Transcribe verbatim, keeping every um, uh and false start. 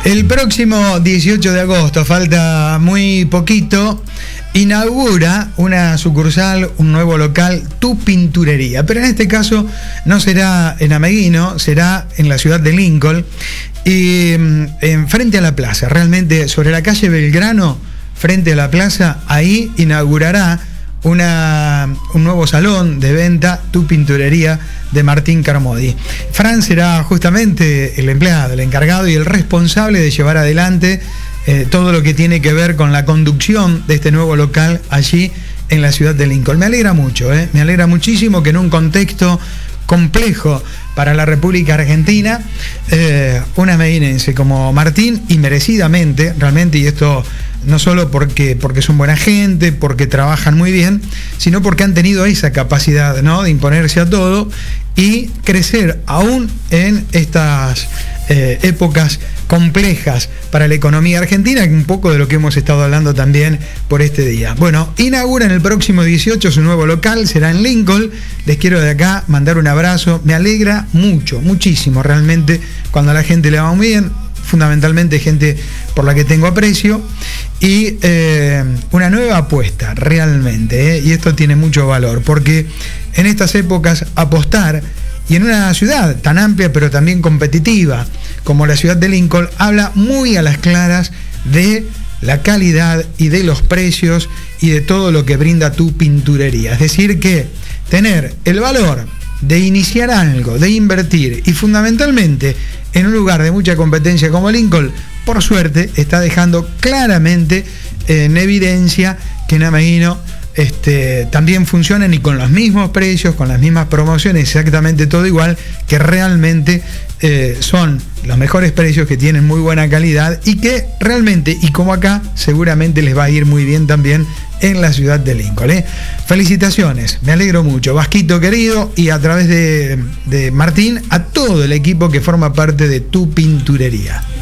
El próximo dieciocho de agosto, falta muy poquito, inaugura una sucursal, un nuevo local, Tu Pinturería. Pero en este caso no será en Ameguino, será en la ciudad de Lincoln, y en frente a la plaza, realmente sobre la calle Belgrano, frente a la plaza, ahí inaugurará Una, un nuevo salón de venta, Tu Pinturería, de Martín Carmody. Fran será justamente el empleado, el encargado y el responsable de llevar adelante eh, todo lo que tiene que ver con la conducción de este nuevo local allí en la ciudad de Lincoln. Me alegra mucho, eh, me alegra muchísimo que en un contexto complejo para la República Argentina, eh, un ameguinense como Martín, y merecidamente, realmente, y esto no solo porque, porque son buena gente, porque trabajan muy bien, sino porque han tenido esa capacidad, ¿no?, de imponerse a todo y crecer aún en estas eh, épocas complejas para la economía argentina, un poco de lo que hemos estado hablando también por este día. Bueno, inauguran el próximo dieciocho su nuevo local, será en Lincoln. Les quiero de acá mandar un abrazo, me alegra mucho, muchísimo realmente cuando a la gente le va muy bien, fundamentalmente gente por la que tengo aprecio, y eh, una nueva apuesta realmente, ¿eh? Y esto tiene mucho valor, porque en estas épocas apostar, y en una ciudad tan amplia pero también competitiva como la ciudad de Lincoln, habla muy a las claras de la calidad y de los precios y de todo lo que brinda Tu Pinturería. Es decir, que tener el valor de iniciar algo, de invertir, y fundamentalmente en un lugar de mucha competencia como Lincoln, por suerte está dejando claramente en evidencia que en Ameguino este, también funcionan, y con los mismos precios, con las mismas promociones, exactamente todo igual, que realmente eh, son los mejores precios, que tienen muy buena calidad y que realmente, y como acá, seguramente les va a ir muy bien también en la ciudad de Lincoln, ¿eh? Felicitaciones, me alegro mucho, Vasquito querido, y a través de, de Martín, a todo el equipo que forma parte de Tu Pinturería.